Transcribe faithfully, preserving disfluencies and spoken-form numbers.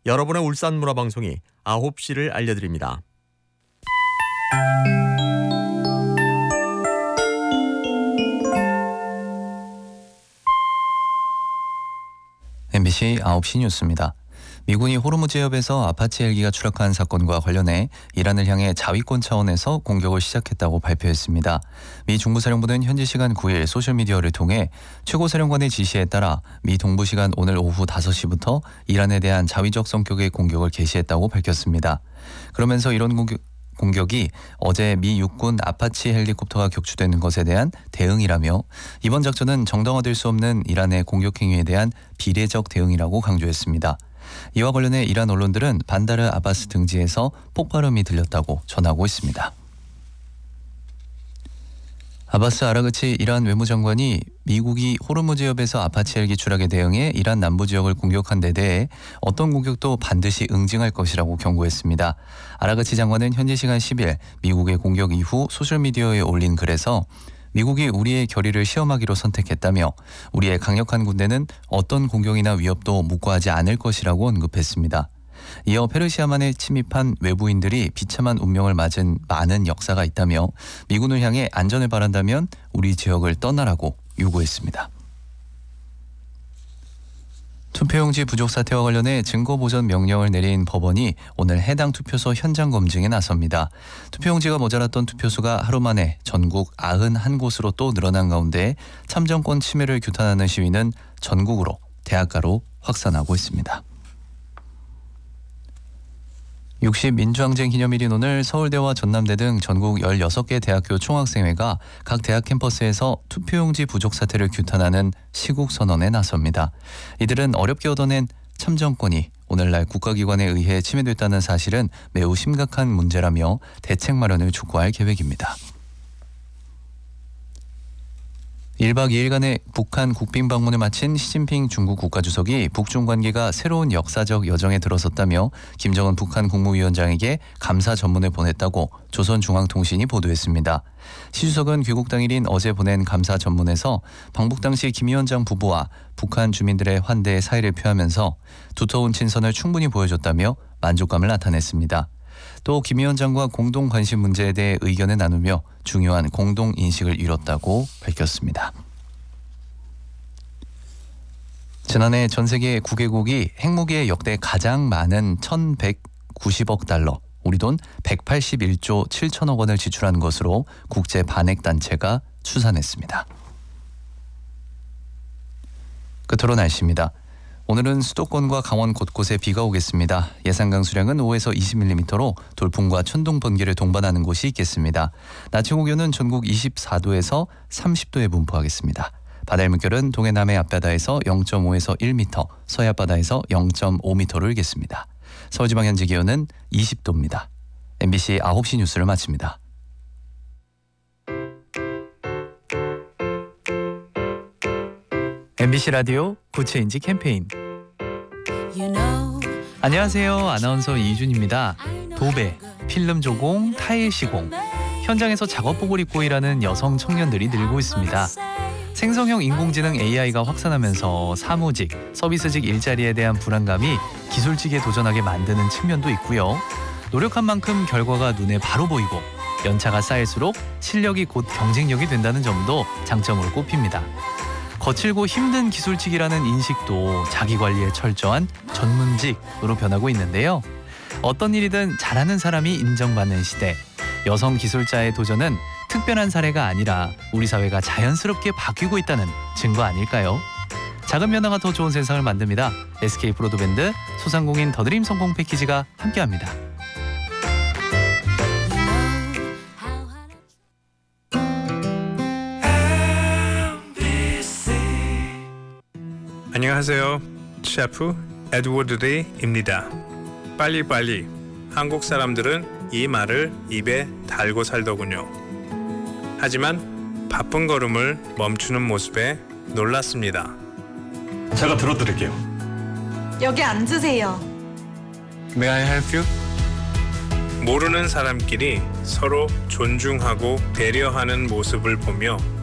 여러분의 울산 문화방송이 아홉 시를 알려드립니다. 엠비씨 아홉 시 뉴스입니다. 미군이 호르무즈 해협에서 아파치 헬기가 추락한 사건과 관련해 이란을 향해 자위권 차원에서 공격을 시작했다고 발표했습니다. 미 중부사령부는 현지 시간 구 일 소셜미디어를 통해 최고사령관의 지시에 따라 미 동부 시간 오늘 오후 다섯 시부터 이란에 대한 자위적 성격의 공격을 개시했다고 밝혔습니다. 그러면서 이런 공격 공격이 어제 미 육군 아파치 헬리콥터가 격추되는 것에 대한 대응이라며 이번 작전은 정당화될 수 없는 이란의 공격 행위에 대한 비례적 대응이라고 강조했습니다. 이와 관련해 이란 언론들은 반다르 아바스 등지에서 폭발음이 들렸다고 전하고 있습니다. 아바스 아라그치 이란 외무장관이 미국이 호르무즈 해협에서 아파치 헬기 추락에 대응해 이란 남부 지역을 공격한 데 대해 어떤 공격도 반드시 응징할 것이라고 경고했습니다. 아라그치 장관은 현지 시간 십 일 미국의 공격 이후 소셜미디어에 올린 글에서 미국이 우리의 결의를 시험하기로 선택했다며 우리의 강력한 군대는 어떤 공격이나 위협도 묵과하지 않을 것이라고 언급했습니다. 이어 페르시아만에 침입한 외부인들이 비참한 운명을 맞은 많은 역사가 있다며 미군을 향해 안전을 바란다면 우리 지역을 떠나라고 요구했습니다. 투표용지 부족 사태와 관련해 증거 보전 명령을 내린 법원이 오늘 해당 투표소 현장 검증에 나섭니다. 투표용지가 모자랐던 투표소가 하루 만에 전국 구십일 곳으로 또 늘어난 가운데 참정권 침해를 규탄하는 시위는 전국으로 대학가로 확산하고 있습니다. 육십 민주항쟁 기념일인 오늘 서울대와 전남대 등 전국 열여섯 개 대학교 총학생회가 각 대학 캠퍼스에서 투표용지 부족 사태를 규탄하는 시국선언에 나섭니다. 이들은 어렵게 얻어낸 참정권이 오늘날 국가기관에 의해 침해됐다는 사실은 매우 심각한 문제라며 대책 마련을 촉구할 계획입니다. 일 박 이 일간의 북한 국빈 방문을 마친 시진핑 중국 국가주석이 북중 관계가 새로운 역사적 여정에 들어섰다며 김정은 북한 국무위원장에게 감사 전문을 보냈다고 조선중앙통신이 보도했습니다. 시 주석은 귀국 당일인 어제 보낸 감사 전문에서 방북 당시 김 위원장 부부와 북한 주민들의 환대의 사의를 표하면서 두터운 친선을 충분히 보여줬다며 만족감을 나타냈습니다. 또 김 위원장과 공동 관심 문제에 대해 의견을 나누며 중요한 공동 인식을 이뤘다고 밝혔습니다. 지난해 전 세계 구 개국이 핵무기에 역대 가장 많은 천백구십억 달러, 우리 돈 백팔십일조 칠천억 원을 지출한 것으로 국제 반핵단체가 추산했습니다. 끝으로 날씨입니다. 오늘은 수도권과 강원 곳곳에 비가 오겠습니다. 예상 강수량은 오에서 이십 밀리미터로 돌풍과 천둥, 번개를 동반하는 곳이 있겠습니다. 낮 최고 기온은 전국 이십사 도에서 삼십 도에 분포하겠습니다. 바다의 물결은 동해 남해 앞바다에서 영 점 오에서 일 미터, 서해 앞바다에서 영 점 오 미터를 일겠습니다. 서울지방 현재 기온은 이십 도입니다. 엠비씨 아홉 시 뉴스를 마칩니다. 엠비씨 라디오 구체인지 캠페인. You know, 안녕하세요. 아나운서 이준입니다. 도배, 필름 조공, 타일 시공, 현장에서 작업복을 입고 일하는 여성 청년들이 늘고 있습니다. 생성형 인공지능 에이아이가 확산하면서 사무직, 서비스직 일자리에 대한 불안감이 기술직에 도전하게 만드는 측면도 있고요. 노력한 만큼 결과가 눈에 바로 보이고 연차가 쌓일수록 실력이 곧 경쟁력이 된다는 점도 장점으로 꼽힙니다. 거칠고 힘든 기술직이라는 인식도 자기관리에 철저한 전문직으로 변하고 있는데요. 어떤 일이든 잘하는 사람이 인정받는 시대, 여성 기술자의 도전은 특별한 사례가 아니라 우리 사회가 자연스럽게 바뀌고 있다는 증거 아닐까요? 작은 변화가 더 좋은 세상을 만듭니다. 에스케이 브로드밴드 소상공인 더드림 성공 패키지가 함께합니다. 안녕하세요. 셰프 에드워드 리입니다. 빨리빨리. 한국 사람들은 이 말을 입에 달고 살더군요. 하지만 바쁜 걸음을 멈추는 모습에 놀랐습니다. 제가 들어드릴게요. 여기 앉으세요. May I help you? 모르는 사람끼리 서로 존중하고 배려하는 모습을 보며